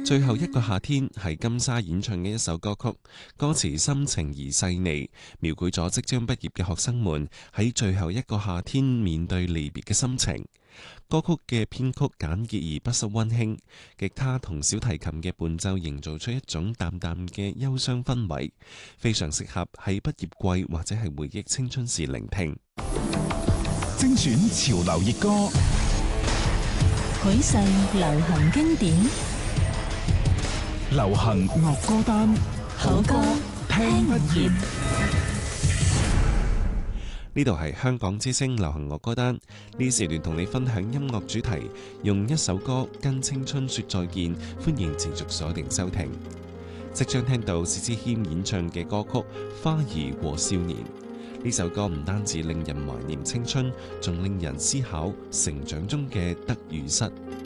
最後一個夏天係金莎演唱嘅一首歌曲，歌詞深情而細膩，描繪咗即將畢業嘅學生們喺最後一個夏天面對離別嘅心情。歌曲嘅編曲簡潔而不失溫馨，吉他同小提琴嘅伴奏營造出一種淡淡嘅憂傷氛圍，非常適合喺畢業季或者係回憶青春時聆聽。 精選潮流熱歌， 許世流行經典， 流行樂歌單， 好歌聽不厭。 呢度係香港之聲流行樂歌單，呢時段同你分享音樂主題，用一首歌跟青春說再見，歡迎持續鎖定收聽。即將聽到薛之謙演唱嘅歌曲《花兒和少年》，呢首歌唔單止令人懷念青春，仲令人思考成長中嘅得與失。